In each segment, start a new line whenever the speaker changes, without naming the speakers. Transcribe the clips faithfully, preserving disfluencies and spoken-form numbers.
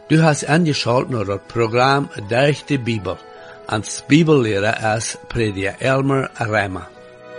Du hast angeschaut naar het programma Durch de Bibel. Als Bibellehrer is prediker Elmer Reimer.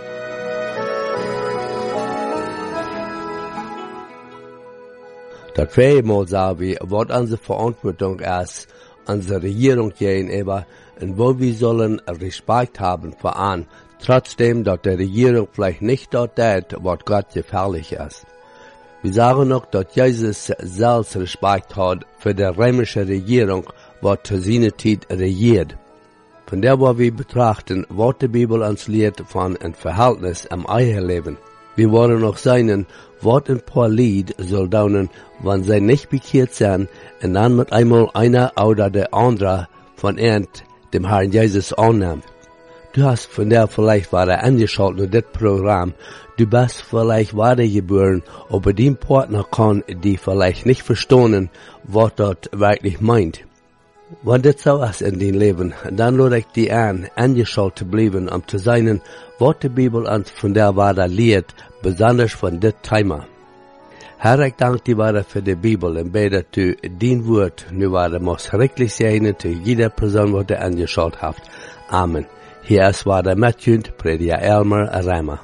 Dat tweemaal zagen we wat onze verantwoording is, onze regering gegenüber, en wo wir sollen Respekt haben für an, trotzdem, dass die Regierung vielleicht nicht dort tut, was Gott gefährlich ist. Wir sagen noch, dass Jesus selbst Respekt hat für die römische Regierung, was zu seiner Zeit regiert. Von der, wo wir betrachten, was die Bibel uns lehrt von ein Verhältnis im eigenen Leben. Wir wollen noch sehen, was ein paar Lied soll dauern, wenn sie nicht bekehrt sind, und dann mit einmal einer oder der andere von ihnen dem Herrn Jesus annimmt. Du hast von der vielleicht weiter angeschaut nur das Programm. Du bist vielleicht weitergeboren, aber dein Partner kann die vielleicht nicht verstehen, was dort wirklich meint. Wenn das so ist in dein Leben, dann lade ich dich an, angeschaut zu bleiben, um zu sehen, was die Bibel uns von der weiter lehrt, besonders von das Thema. Herr, ich danke dir weiter für die Bibel und bete, dass du dein Wort nu weiter muss richtig segnen zu jeder Person, die du angeschaut hast. Amen. Hier ist weiter Matthew, Prediger Elmer Reimer.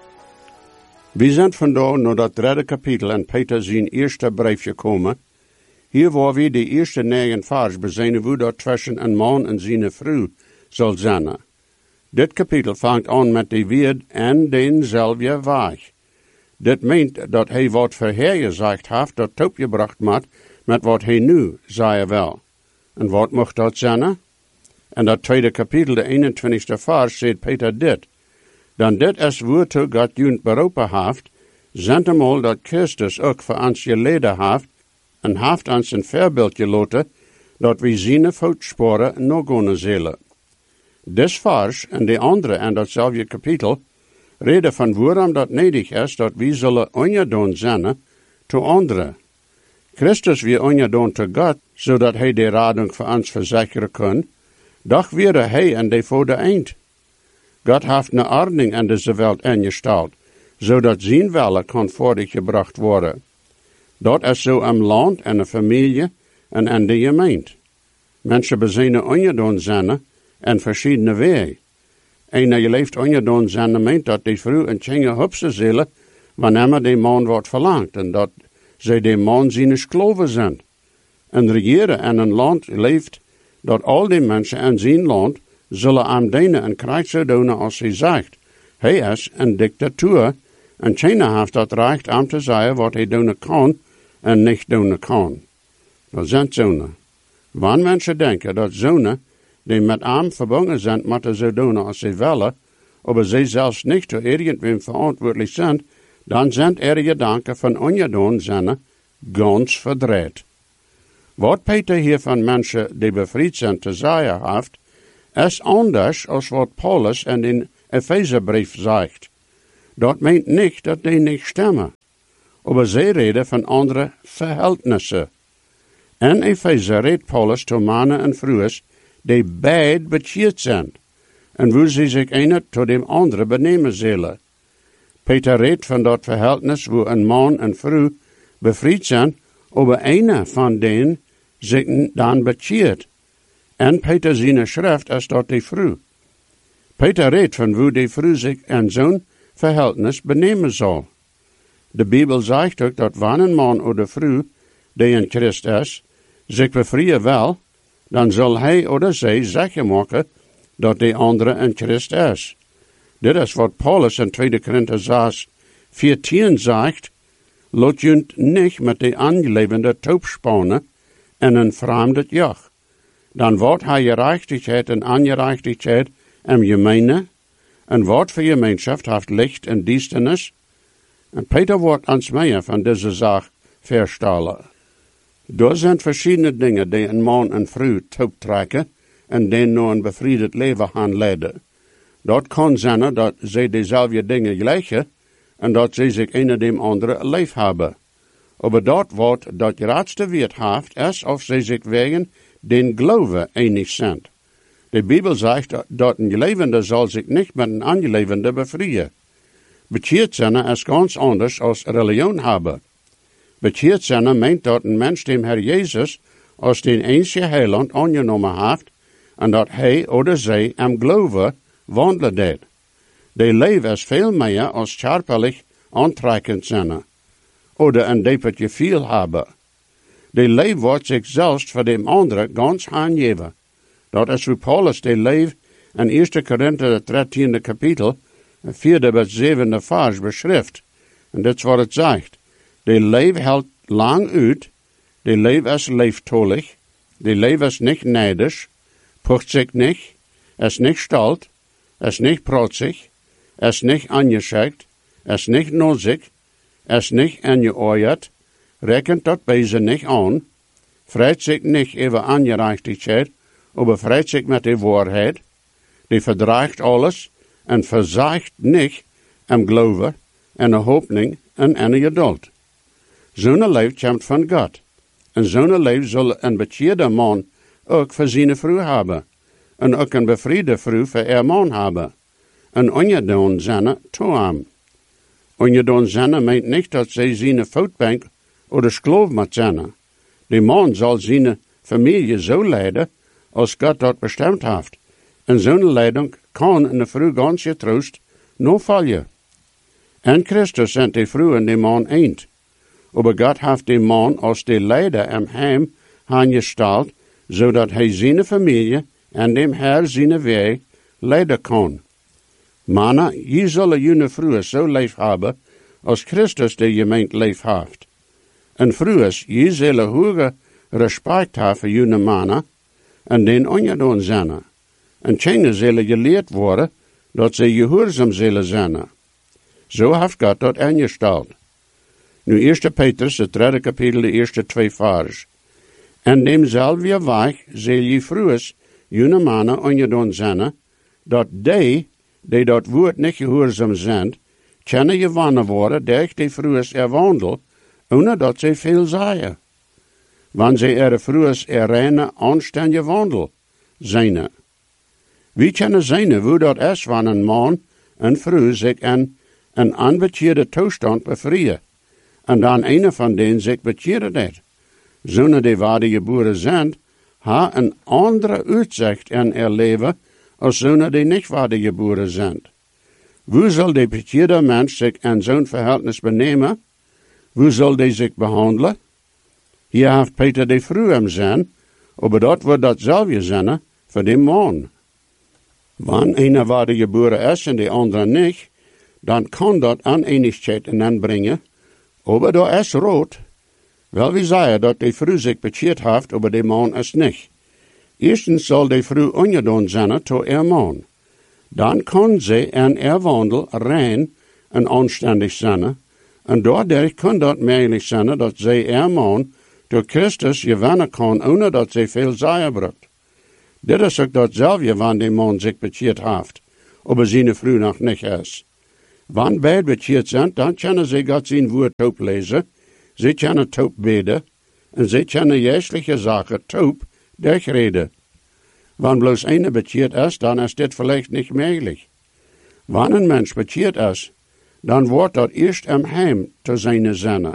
Wir sind vandaag naar dat derde kapitel in Peter zijn eerste brief gekomen. Hier waar we de eerste negen vers bezien hoe dat tussen een man en zijn vrouw zal zijn. Dit kapitel vangt aan met de woord en denzelfde weg. Dit meent dat hij wat voorhergezegd heeft dat opgebracht moet met wat hij nu zei wel. En wat mocht dat zijn? En dat tweede kapitel, de eenentwintigste vers, zegt Peter dit. Dan dit is waartoe God junt beroepen heeft, zijn eenmaal dat Christus ook voor ons geleden heeft, en heeft ons een voorbeeld gelaten, dat we zijn voetsporen nog gaan zullen. Dit vers en de andere en datzelfde kapitel reden van waarom dat nodig is dat we zullen ongedaan zijn te anderen. Christus weer ongedaan te God, zodat hij de reding voor ons verzekeren kan, doch weer hij en de voor de eind. God heeft een ordening in deze wereld ingesteld, zodat zijn wille kan voortgebracht worden. Dat is zo in land en de familie en in de gemeente. Mensen bezinnen ongedaan zijn en verschillende wegen. En je leeft ongedaan zijn meent dat die vrouw een tjenge hupse zullen, wanneer die man wordt verlangt, en dat zij de man zijn skloven zijn. Een regeren in een land leeft dat al die mensen in zijn land zullen aan dienen en krijgt zo doen als hij zegt. Hij is een dictatuur en China heeft dat recht om te zeggen wat hij doen kan en niet doen kan. Dat zijn zonen. Wanneer mensen denken dat zonen die met hem verbonden zijn moeten zo doen als ze willen, maar zij zelfs niet door irgendwem verantwoordelijk zijn, dan zijn er gedanken van ongedaan zijn gans verdraaid. Wat Peter hier van mensen die bevrijd zijn te zeggen heeft, is anders als wat Paulus in de Efezebrief zegt. Dat meent niet dat die niet stemmen, maar zij reden van andere verhältnissen. In Efeze redt Paulus tot mannen en vrouwen die beide bekeerd zijn, en hoe ze zich een tot de andere benemen zullen. Peter redt van dat verhältnis waar een man en vrouw bevrijd zijn, maar een van denen zich dan bekeert. En Peter zijn schrift is dat die vrouw. Peter redt van hoe die vrouw zich in zo'n verhältnis benemen zal. De Bijbel zegt ook dat wanneer een man of de vrouw die in Christ is, zich bevrijen wil, dan zal hij of zij zeggen maken dat de andere in Christ is. Dit is wat Paulus in tweede Korinther zes veertien zegt, laat junt niet met de aangelevende toopspannen en een vreemde joch. Dan wordt hij gerechtigheid en ongerechtigheid in gemeene, en wat voor gemeenschap heeft licht en duisternis. En Peter wordt ons meer van deze zaak verstellen. Er zijn verschillende dingen die een man en vrouw toeptrekken en die naar een bevrijd leven gaan leiden. Dat kan zijn dat zij dezelfde dingen gelijken en dat zij zich een dem andere lief hebben. Maar dat wat dat grootste weet heeft, is of zij zich wegen den geloven enig zijn. De Bijbel zegt dat een gelevende zal zich niet met een ongelevende bevrijen. Bekeerd zijn is ganz anders als religion hebben. Bekeerd zijn meent dat een mens dem Herr Jezus als den einzige heiland aangenomen heeft, en dat hij oder zij am geloven wandelen deed. Die leven is veel meer als körperlich aantrekkend zijn, oder een depetje veel hebben. Die leven wordt zichzelf voor de anderen ganz aangeven. Dat is hoe Paulus die leven in eerste Korinther dertiende kapitel, vierde bis zevende vers beschrijft. En dat is wat het zegt. Die leven houdt lang uit, die leven is lieftolig, die leven is niet neidisch, pucht zich niet, is niet stalt, is niet protzig, is niet angeschikt, is niet nozig, is niet aangeoeierd, rekent dat Beze niet aan, vreit zich niet over ongerechtigheid, aber vreit zich met de waarheid, die verdraagt alles en verzaagt niet am geloven en een hoopning en een geduld. Zo'n leven komt van God. En zo'n leven zal een bekeerde man ook voor zijn vrouw hebben. En ook een bevriende vrouw voor haar man hebben. En ongedaan zijn toe hem. Ongedaan zijn meint niet dat zij zijn voetbank oder schloof moet zijn. Die man zal zijn familie zo leiden als God dat bestemd heeft. En zo'n leiding kan een vrouw ganz getroost nog vallen. En Christus zijn die vrouw en die man eend. Aber God heeft die man als de leider am heim aangesteld, zodat hij zijn familie en dem Herr zijn weg leiden kan. Mannen, je zullen jullie vrouwen zo lief hebben, als Christus de gemeente lief heeft. En vrouwen, je zullen hoge respect hebben voor jullie mannen, en den ongedaan zijn. En kinderen zullen geleerd worden, dat ze gehoorzaam zullen zijn. Zo heeft God dat aangesteld. Nu eerste Petrus, het derde kapitel, de eerste twee vers. En demzelfde weg zal je vrouwen, jullie mannen ongedaan zijn, dat die, die dat woord niet gehoorzaam zijn, kunnen gewonnen worden door die vrouwen er wandel, ohne dat ze veel zeggen. Wanneer ze er vrouwen er reine, aanständige wandel zijn. Wie kunnen zijn hoe dat is wanneer een man en vrouw zich in een onbekeerde toestand bevrijen, en dan een van denen zich bekeerd heeft. Zonen die wedergeboren zijn, ha een andere uitzicht in haar leven als zonen die niet wedergeboren zijn. Hoe zal de bekeerde mens zich in zo'n verhältnis benemen? Hoe zal die zich behandelen? Hier heeft Peter de vrouw hem zijn, maar dat wordt datzelfde zijn voor de man. Wanneer een wedergeboren is en de andere niet, dan kan dat oneenigheid inbrengen. Aber da is rood. Wel, we zeggen dat de vrouw zich bekeerd heeft, aber de man is niet. Eerstens zal de vrouw ongedaan zijn tot haar man. Dan kan ze in haar wandel rein en aanständig zijn, en daardoor kan dat mogelijk zijn dat ze haar man door Christus gewinnen kan, ohne dat ze veel zijen brengt. Dit is ook datzelfde wanneer de man zich bekeerd heeft, aber zijn vrouw nog niet is. Wanneer beide bekeerd zijn, dan kunnen ze God zijn woord oplezen, ze kunnen taub beden, en ze kunnen juistelijke zaken taub durchreden. Wanneer bloos een bekeerd is, dan is dit vielleicht niet mogelijk. Wanneer een mens bekeerd is, dan wordt dat eerst im heim te zijn zinnen.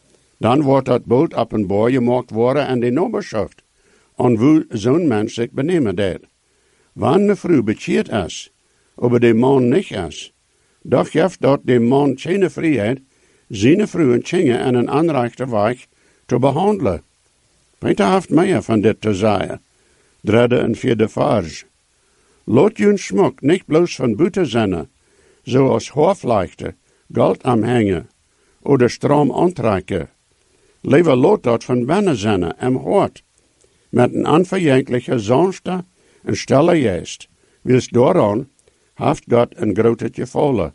Dan wordt dat bald openbaar gemaakt worden in de nabberschaft, en hoe zo'n mens zich benemen deed. Wanneer een vrouw bekeerd is, aber de man niet is, doch geeft dat de man geen vrijheid, zijn vrouw en kinderen in een aanrechte weg te behandelen. Peter heeft meer van dit te zeggen. Derde en vierde vers. Laat jullie smok niet bloos van buiten zijn, zoals hoofdleichten, goud aanhangen, oder stram aantrekken. Liever laat dat van binnen zijn, im hart, met een onverjankelijke, zonste en stille geest, wils daaraan heeft God een grote gevallen.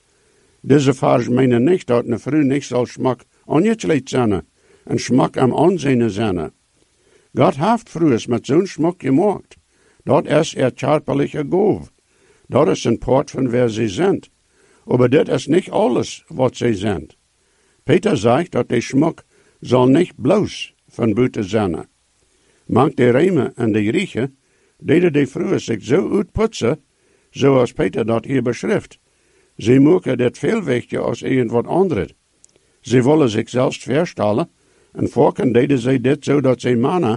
Deze vers menen niet dat een vrouw niet zal smak ongekleed zijn en smak am aanzien zijn. God heeft vrouwen met zo'n smak gemaakt. Dat is er körperliche goof. Dat is een part van wer ze zijn. Maar dit is niet alles wat ze zijn. Peter zegt dat de smak zal niet bloos van buiten zijn. Mank de Remen en de Griechen deden de vrouwen zich zo uitputsen, zoals Peter dat hier beschrijft. Ze maken dit veel wichtiger als irgend wat anders. Ze willen zich zelfs verstellen, en vorken deden ze dit zodat ze mannen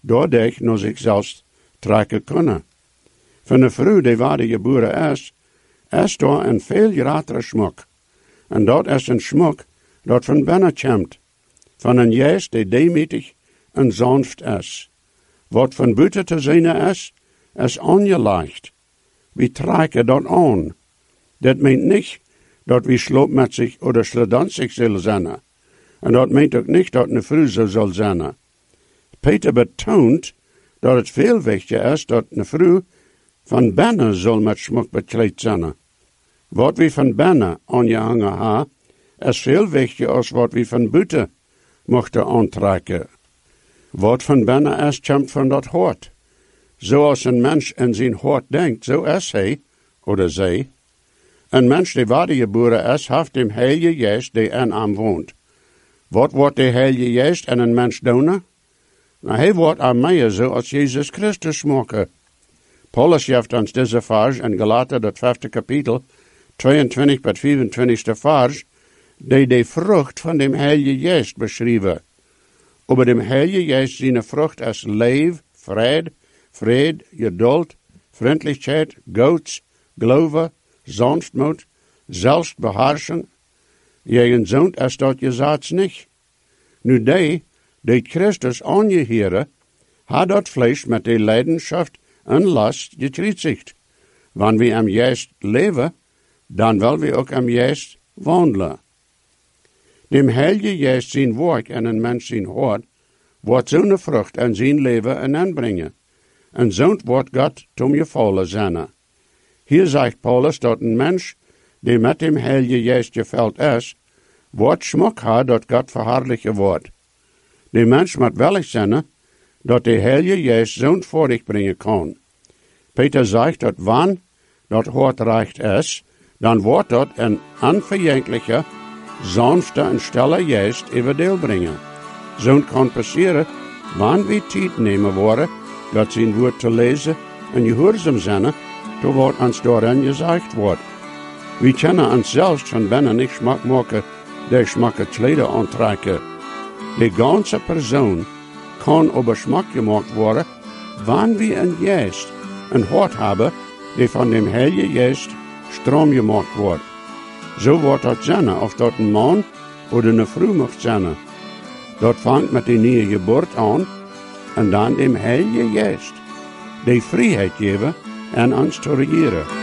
doordat naar zichzelf trekken kunnen. Van de vrouw die waarde geboren is, is daar een veel grotere schmuck. En dat is een schmuck dat van binnen komt. Van een geest die demütig en sanft is. Wat van buiten te zien is, is ongeleicht. We trekken dat aan. Dat meent niet dat we sloopmetsig oder sledansig zullen zijn. En dat meent ook niet dat een vrouw zo zal zijn. Peter betoont dat het veel wichtiger is dat een vrouw van binnen zal met schmuck bekleed zijn. Wat we van binnen aangehangen hebben, is veel wichtiger als wat we van buiten mochten aantrekken. Wat van binnen is, komt van dat hart. Zoals een mens in zijn hart denkt, zo is hij, oder zij. Een mens die wedergeboren is, heeft de Heilige Geest die in hem woont. Wat wordt de Heilige Geest in een mens doen? Nou, hij wordt aan mij zoals Jezus Christus smaken. Paulus geeft ons deze vers in Galater, dat vijfde kapitel, tweeëntwintig tot vierentwintigste vers, die de vrucht van de Heilige Geest beschrijven. Over de Heilige Geest zijn vrucht is leef, vrede, vrede, geduld, vriendelijkheid, goeds, geloof, sanftmoed, zelfbeheersing. Jegen zo'n is dat je zaad niet. Nu die, die Christus aangeheeren, had dat vlees met de leidenschaft en last gekruisigd. Wanneer we am Geest leven, dan wil we ook am Geest wandelen. Dem Heilige Geest zijn werk en een mens zijn hart, wordt zo'n vrucht in zijn leven en aanbrengen. En zo'n wordt God tom gevallen zijn. Hier zegt Paulus dat een mens, die met dem Heilige Geest gevuld is, wordt schmuck had dat God verherrlichen wordt. De mens moet willig zijn, dat de Heilige Geest zo'n vorig brengen kan. Peter zegt dat wanneer dat hart recht is, dan wordt dat een onverjängliche, sanfte en stille geest everdeel brengen. Zo'n kan passeren, wanneer we tijd nemen worden, dat zijn woord te lezen en gehoorzaam zijn, to wat ons daarin gezegd wordt. We kunnen ons zelfs van binnen niet smak maken, die smakke kleden aantrekken. De ganze persoon kan op smak gemaakt worden, wanneer we een geest, een hart hebben, die van dem Heilige Geest stroom gemaakt wordt. Zo wordt dat zijn, of dat een man of een vrouw mag zijn. Dat vangt met de nieuwe geboorte aan, en dan dem Heilige Geest, die vrijheid geven en ons te regeren.